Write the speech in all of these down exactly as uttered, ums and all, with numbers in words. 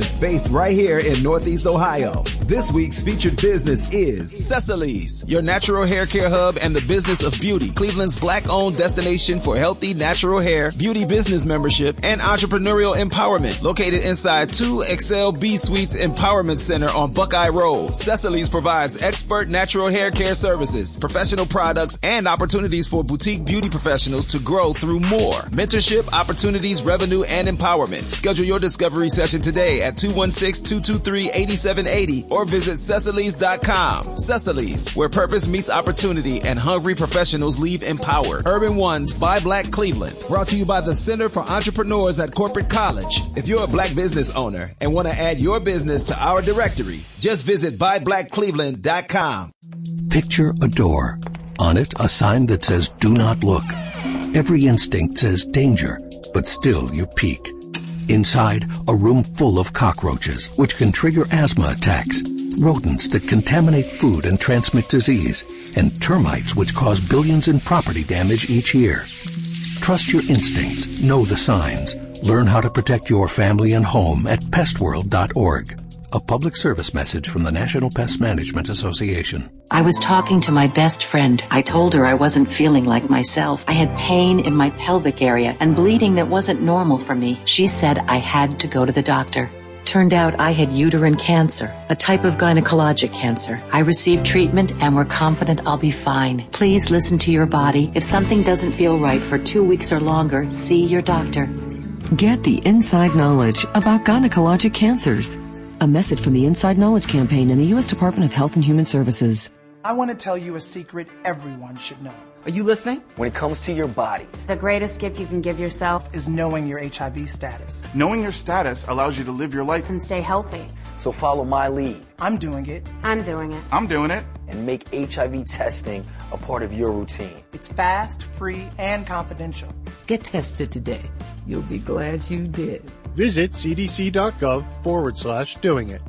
business based right here in Northeast Ohio. This week's featured business is Cecily's, your natural hair care hub and the business of beauty. Cleveland's black-owned destination for healthy natural hair, beauty business membership, and entrepreneurial empowerment. Located inside two Excel B Suites Empowerment Center on Buckeye Road, Cecily's provides expert natural hair care services, professional products, and opportunities for boutique beauty professionals to grow through more. Mentorship, opportunities, revenue, and empowerment. Schedule your discovery session today at two one six, two two three, eight seven eight zero or visit Cecily's dot com. Cecily's, where purpose meets opportunity and hungry professionals leave empowered. Urban One's Buy Black Cleveland. Brought to you by the Center for Entrepreneurs at Corporate College. If you're a black business owner and want to add your business to our directory, just visit buy black cleveland dot com. Picture a door. On it, a sign that says, "Do not look." Every instinct says danger, but still you peek. Inside, a room full of cockroaches, which can trigger asthma attacks, rodents that contaminate food and transmit disease, and termites which cause billions in property damage each year. Trust your instincts, know the signs. Learn how to protect your family and home at pest world dot org. A public service message from the National Pest Management Association. I was talking to my best friend. I told her I wasn't feeling like myself. I had pain in my pelvic area and bleeding that wasn't normal for me. She said I had to go to the doctor. Turned out I had uterine cancer, a type of gynecologic cancer. I received treatment and we're confident I'll be fine. Please listen to your body. If something doesn't feel right for two weeks or longer, see your doctor. Get the inside knowledge about gynecologic cancers. A message from the Inside Knowledge Campaign and the U S Department of Health and Human Services. I want to tell you a secret everyone should know. Are you listening? When it comes to your body, the greatest gift you can give yourself is knowing your H I V status. Knowing your status allows you to live your life and stay healthy. So follow my lead. I'm doing it. I'm doing it. I'm doing it. And make H I V testing a part of your routine. It's fast, free, and confidential. Get tested today. You'll be glad you did. Visit cdc.gov forward slash doing it.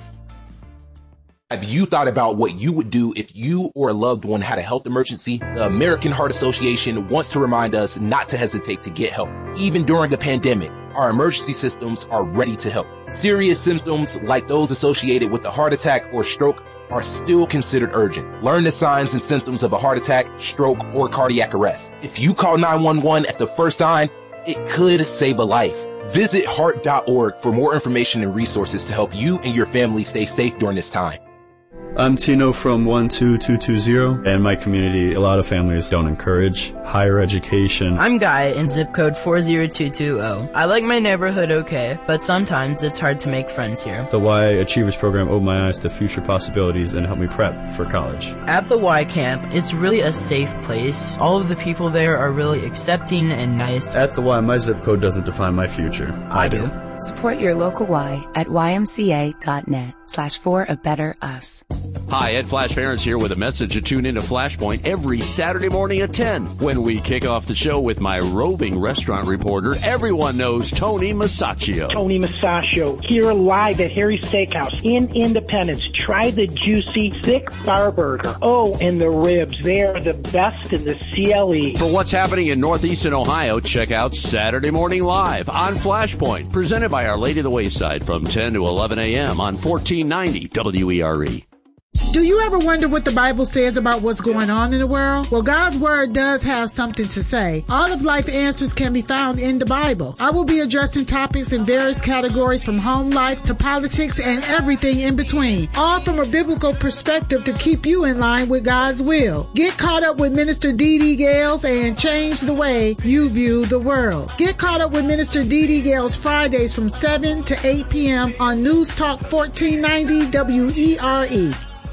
Have you thought about what you would do if you or a loved one had a health emergency? The American Heart Association wants to remind us not to hesitate to get help. Even during a pandemic, our emergency systems are ready to help. Serious symptoms like those associated with a heart attack or stroke are still considered urgent. Learn the signs and symptoms of a heart attack, stroke, or cardiac arrest. If you call nine one one at the first sign, it could save a life. Visit heart dot org for more information and resources to help you and your family stay safe during this time. I'm Tino from one two two two zero. In my community, a lot of families don't encourage higher education. I'm Guy in zip code four zero two two zero. I like my neighborhood okay, but sometimes it's hard to make friends here. The Y Achievers program opened my eyes to future possibilities and helped me prep for college. At the Y camp, it's really a safe place. All of the people there are really accepting and nice. At the Y, my zip code doesn't define my future. I, I do. do. Support your local Y at Y M C A dot net slash for a better us. Hi, Ed Flash Ferris here with a message to tune into Flashpoint every Saturday morning at ten when we kick off the show with my roving restaurant reporter. Everyone knows Tony Masaccio. Tony Masaccio here live at Harry's Steakhouse in Independence. Try the juicy, thick bar burger. Oh, and the ribs. They are the best in the C L E. For what's happening in Northeastern Ohio, check out Saturday Morning Live on Flashpoint, presented by Our Lady of the Wayside from ten to eleven a.m. on fourteen ninety W E R E. Do you ever wonder what the Bible says about what's going on in the world? Well, God's Word does have something to say. All of life answers can be found in the Bible. I will be addressing topics in various categories from home life to politics and everything in between, all from a biblical perspective to keep you in line with God's will. Get caught up with Minister Dee Dee Gales and change the way you view the world. Get caught up with Minister Dee Dee Gales Fridays from seven to eight p.m. on News Talk fourteen ninety W E R E.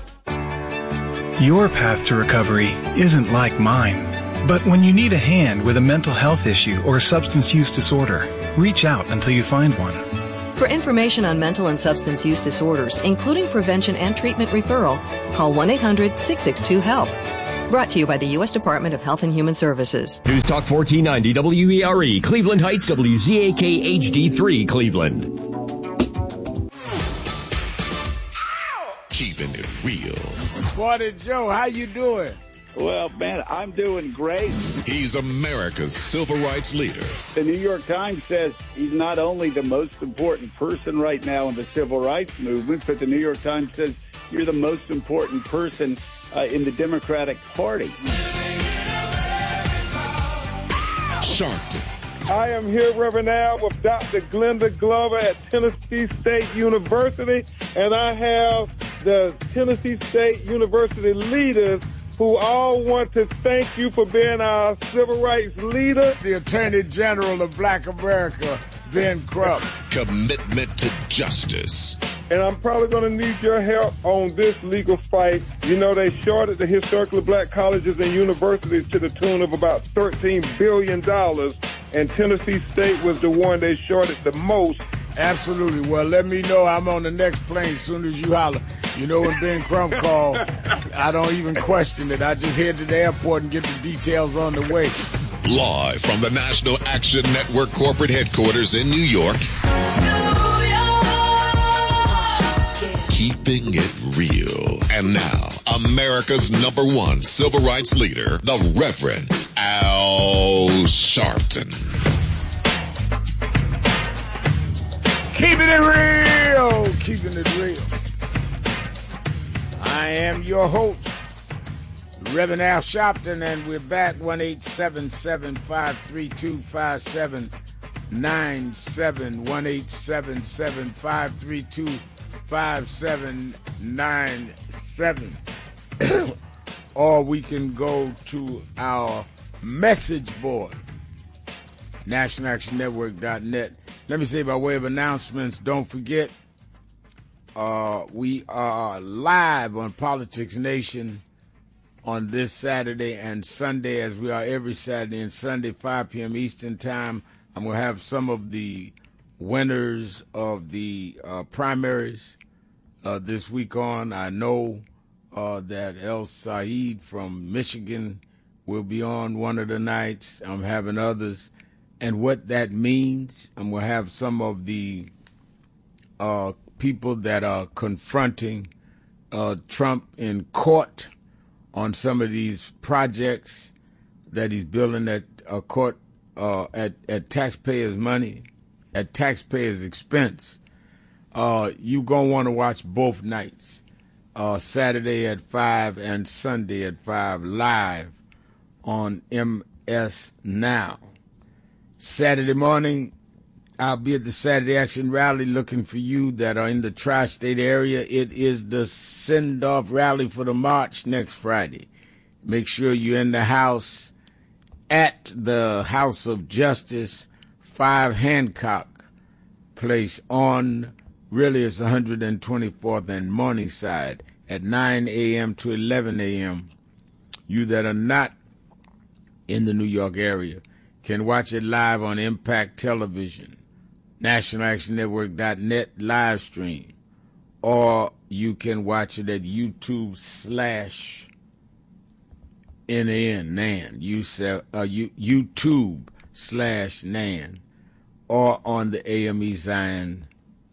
Your path to recovery isn't like mine. But when you need a hand with a mental health issue or substance use disorder, reach out until you find one. For information on mental and substance use disorders, including prevention and treatment referral, call one eight hundred six six two HELP. Brought to you by the U S Department of Health and Human Services. News Talk fourteen ninety W E R E, Cleveland Heights, W Z A K H D three, Cleveland. Keeping it real. Squatty Joe, how you doing? Well, man, I'm doing great. He's America's civil rights leader. The New York Times says he's not only the most important person right now in the civil rights movement, but the New York Times says you're the most important person uh, in the Democratic Party. Sharpton. I am here, Reverend Al, with Doctor Glenda Glover at Tennessee State University, and I have the Tennessee State University leaders who all want to thank you for being our civil rights leader. The Attorney General of Black America, Ben Crump. Commitment to justice. And I'm probably going to need your help on this legal fight. You know, they shorted the historically black colleges and universities to the tune of about thirteen billion dollars, and Tennessee State was the one they shorted the most. Absolutely. Well, let me know. I'm on the next plane as soon as you holler. You know, when Ben Crump called, I don't even question it. I just head to the airport and get the details on the way. Live from the National Action Network corporate headquarters in New York. Keeping it real. And now, America's number one civil rights leader, the Reverend Al Sharpton. Keeping it real. Keeping it real. I am your host, Reverend Al Sharpton, and we're back one eight seven seven, five three two, five seven nine seven, one eight seven seven, five three two, five seven nine seven. Or we can go to our message board, national action network dot net. Let me say by way of announcements, don't forget, uh, we are live on Politics Nation on this Saturday and Sunday, as we are every Saturday and Sunday, five p.m. Eastern Time. I'm going to have some of the winners of the uh, primaries uh, this week on. I know uh, that El Said from Michigan will be on one of the nights. I'm having others. And what that means, I'm going to have some of the uh, people that are confronting uh, Trump in court on some of these projects that he's building at a court uh, at, at taxpayers' money, at taxpayers' expense. Uh, you're going to want to watch both nights, uh, Saturday at five and Sunday at five, live on M S Now. Saturday morning, I'll be at the Saturday Action Rally looking for you that are in the tri-state area. It is the send-off rally for the march next Friday. Make sure you're in the house at the House of Justice, five Hancock Place on, really it's one hundred twenty-fourth and Morningside at nine a.m. to eleven a.m. You that are not in the New York area can watch it live on Impact Television, national action network dot net live stream, or you can watch it at YouTube slash N A N, Nan, YouTube slash Nan, or on the A M E Zion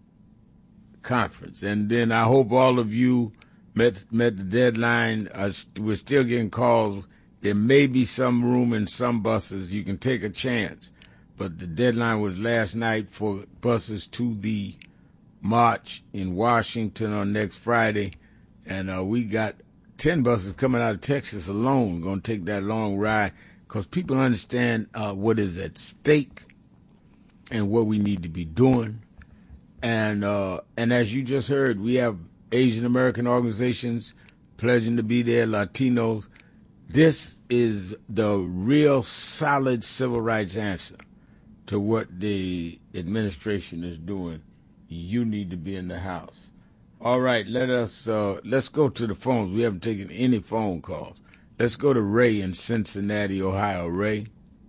conference. And then I hope all of you met, met the deadline. Uh, we're still getting calls. There may be some room in some buses. You can take a chance. But the deadline was last night for buses to the march in Washington on next Friday. And uh, we got ten buses coming out of Texas alone. We're going to take that long ride because people understand uh, what is at stake and what we need to be doing. And uh, and as you just heard, we have Asian American organizations pledging to be there, Latinos. This is the real solid civil rights answer to what the administration is doing. You need to be in the house. All right, let us uh, let's go to the phones. We haven't taken any phone calls. Let's go to Ray in Cincinnati, Ohio. Ray.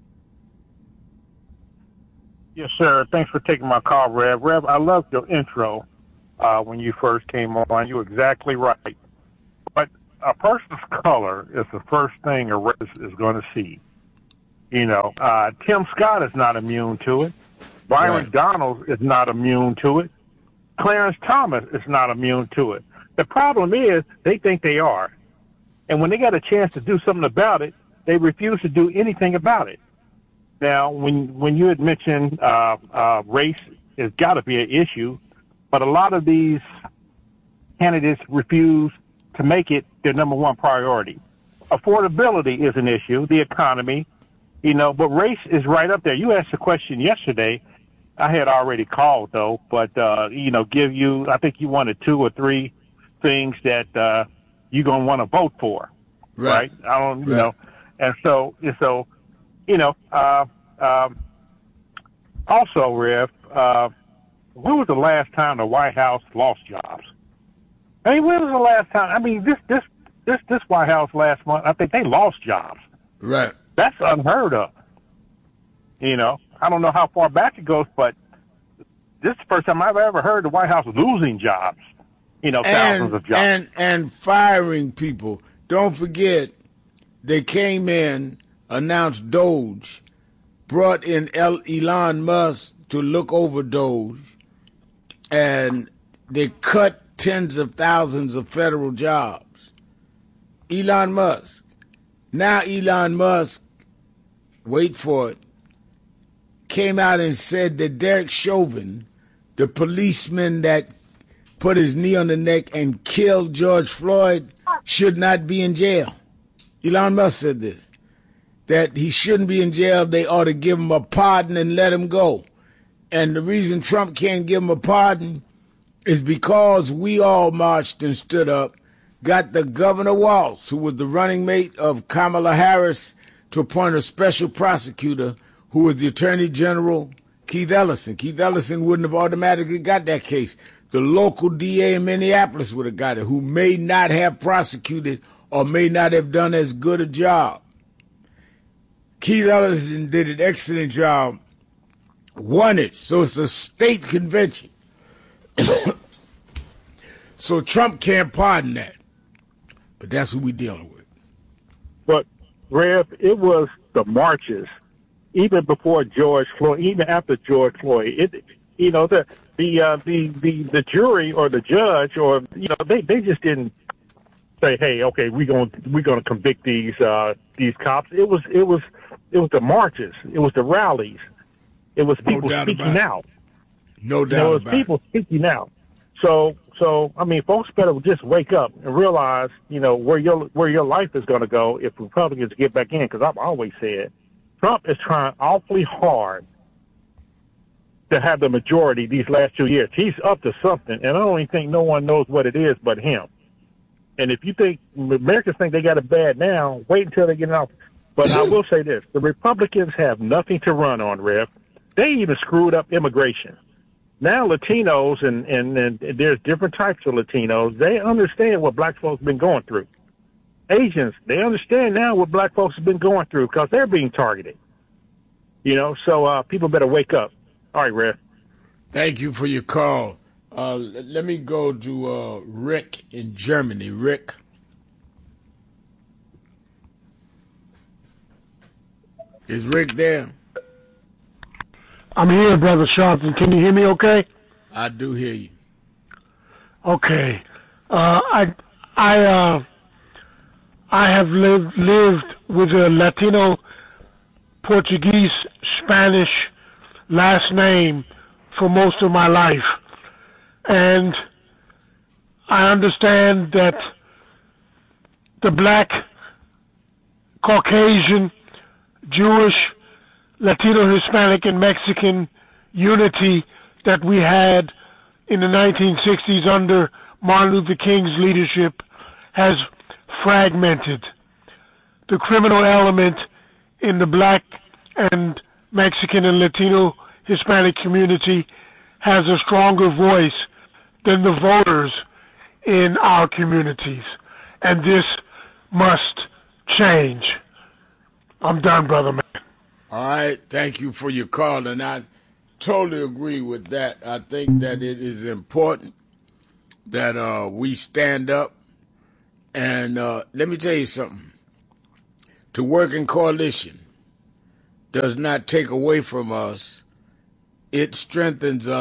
Yes, sir. Thanks for taking my call, Rev. Rev, I loved your intro uh, when you first came on. You were exactly right. But a person's color is the first thing a race is going to see. You know, uh, Tim Scott is not immune to it. Byron right. Donalds is not immune to it. Clarence Thomas is not immune to it. The problem is they think they are. And when they got a chance to do something about it, they refuse to do anything about it. Now, when when you had mentioned uh, uh, race has got to be an issue, but a lot of these candidates refuse to make it their number one priority. Affordability is an issue, the economy, you know, but race is right up there. You asked a question yesterday. I had already called, though, but, uh, you know, give you, I think you wanted two or three things that uh, you're going to want to vote for, right? right? I don't, you right. know, and so, so, you know, uh, um, also, Rev, uh, when was the last time the White House lost jobs? I mean, when was the last time? I mean, this, this, this, this White House last month, I think they lost jobs. Right. That's unheard of. You know, I don't know how far back it goes, but this is the first time I've ever heard the White House losing jobs. You know, thousands and, of jobs. And, and firing people. Don't forget, they came in, announced Doge, brought in Elon Musk to look over Doge, and they cut tens of thousands of federal jobs. Elon Musk. Now Elon Musk, wait for it, came out and said that Derek Chauvin, the policeman that put his knee on the neck and killed George Floyd, should not be in jail. Elon Musk said this, that he shouldn't be in jail. They ought to give him a pardon and let him go. And the reason Trump can't give him a pardon is because we all marched and stood up, got the Governor Walz, who was the running mate of Kamala Harris, to appoint a special prosecutor who was the Attorney General, Keith Ellison. Keith Ellison wouldn't have automatically got that case. The local D A in Minneapolis would have got it, who may not have prosecuted or may not have done as good a job. Keith Ellison did an excellent job, won it, so it's a state convention. So Trump can't pardon that. But that's who we're dealing with. But, Rev, it was the marches, even before George Floyd, even after George Floyd. It, you know, the the uh, the, the the jury or the judge or you know they, they just didn't say, hey, okay, we're going we're going to convict these uh, these cops. It was it was it was the marches, it was the rallies, it was people no speaking out. No doubt you know, it was about people it. speaking out. So. So, I mean, folks better just wake up and realize, you know, where your where your life is going to go if Republicans get back in. Because I've always said Trump is trying awfully hard to have the majority these last two years. He's up to something, and I don't even think no one knows what it is but him. And if you think Americans think they got it bad now, wait until they get in office. But I will say this. The Republicans have nothing to run on, Rev. They even screwed up immigration. Now Latinos, and, and, and there's different types of Latinos, they understand what black folks have been going through. Asians, they understand now what black folks have been going through because they're being targeted. You know, so uh, people better wake up. All right, Rev. Thank you for your call. Uh, let me go to uh, Rick in Germany. Rick. Is Rick there? I'm here, Brother Sharpton. Can you hear me okay? I do hear you. Okay. Uh, I I uh, I have lived lived with a Latino, Portuguese, Spanish last name for most of my life. And I understand that the black, Caucasian, Jewish, Latino, Hispanic, and Mexican unity that we had in the nineteen sixties under Martin Luther King's leadership has fragmented. The criminal element in the black and Mexican and Latino Hispanic community has a stronger voice than the voters in our communities. And this must change. I'm done, brother man. All right, thank you for your call, and I totally agree with that. I think that it is important that uh, we stand up, and uh, let me tell you something. To work in coalition does not take away from us. It strengthens us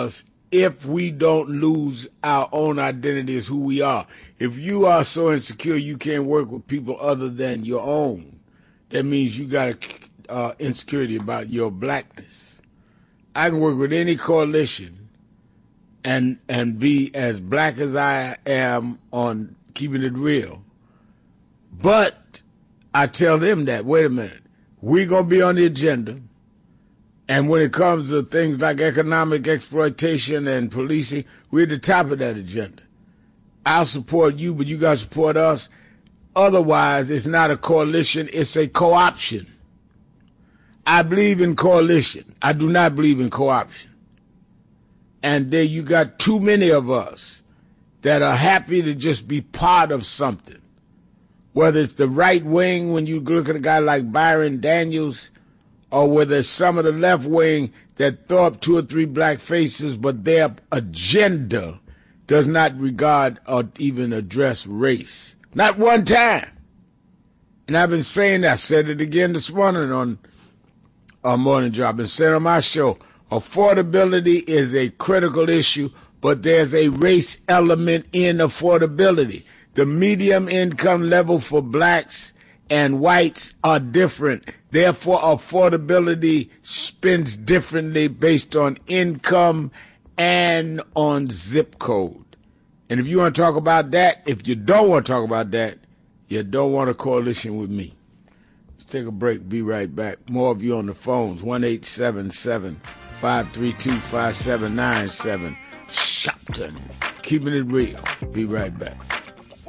if we don't lose our own identity as who we are. If you are so insecure you can't work with people other than your own, that means you got a uh, insecurity about your blackness. I can work with any coalition and and be as black as I am on keeping it real. But I tell them that, wait a minute, we're going to be on the agenda. And when it comes to things like economic exploitation and policing, we're at the top of that agenda. I'll support you, but you got to support us. Otherwise, it's not a coalition, it's a co-option. I believe in coalition. I do not believe in co-option. And there you got too many of us that are happy to just be part of something. Whether it's the right wing when you look at a guy like Byron Daniels, or whether it's some of the left wing that throw up two or three black faces, but their agenda does not regard or even address race. Not one time. And I've been saying that. I said it again this morning on our morning job. I've been saying on my show, affordability is a critical issue, but there's a race element in affordability. The medium income level for blacks and whites are different. Therefore, affordability spends differently based on income and on zip code. And if you want to talk about that, if you don't want to talk about that, you don't want a coalition with me. Let's take a break. Be right back. More of you on the phones. one eight seven seven, five three two, five seven nine seven. Shopton. Keeping it real. Be right back.